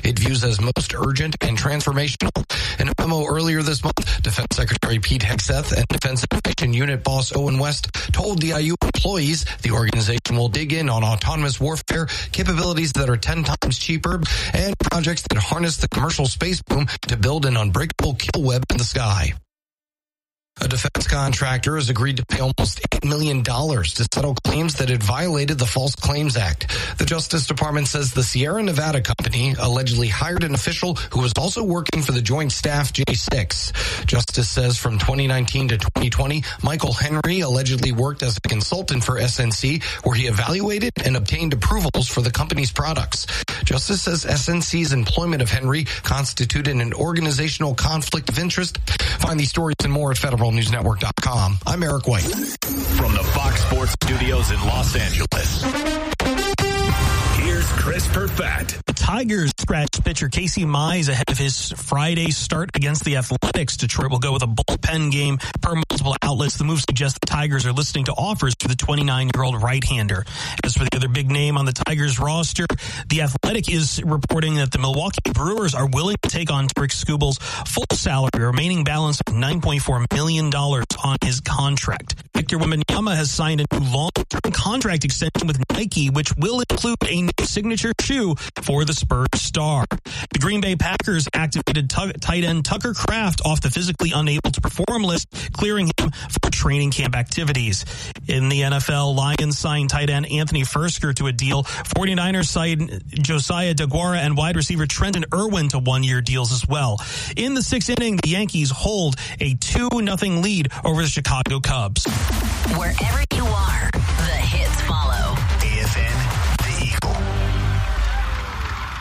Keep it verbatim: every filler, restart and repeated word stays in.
it views as most urgent and transformational. In a memo earlier this month, Defense Secretary Pete Hegseth and Defense Innovation Unit boss Owen West told D I U employees the organization will dig in on autonomous warfare, capabilities that are ten times cheaper, and projects that harness the commercial space boom to build an unbreakable kill web in the sky. A defense contractor has agreed to pay almost eight million dollars to settle claims that it violated the False Claims Act. The Justice Department says the Sierra Nevada company allegedly hired an official who was also working for the Joint Staff J six. Justice says from twenty nineteen to twenty twenty, Michael Henry allegedly worked as a consultant for S N C, where he evaluated and obtained approvals for the company's products. Justice says S N C's employment of Henry constituted an organizational conflict of interest. Find these stories and more at federal news network dot com. I'm Eric White. From the Fox Sports Studios in Los Angeles, here's Chris Perfett. The Tigers scratched pitcher Casey Mize ahead of his Friday start against the Athletics. Detroit will go with a bullpen game per multiple outlets. The move suggests the Tigers are listening to offers for the twenty-nine-year-old right-hander. As for the other big name on the Tigers roster, the Athletic is reporting that the Milwaukee Brewers are willing to take on Rick Skubal's full salary, remaining balance of nine point four million dollars on his contract. Victor Wembanyama has signed a new long-term contract extension with Nike, which will include a new signature shoe for the Spurs star. The Green Bay Packers activated t- tight end Tucker Kraft off the physically unable to perform list, clearing him for training camp activities. In the N F L, Lions signed tight end Anthony Fursker to a deal. 49ers signed Josiah DeGuara and wide receiver Trenton Irwin to one-year deals as well. In the sixth inning, the Yankees hold a two nothing lead over the Chicago Cubs. Wherever you are, the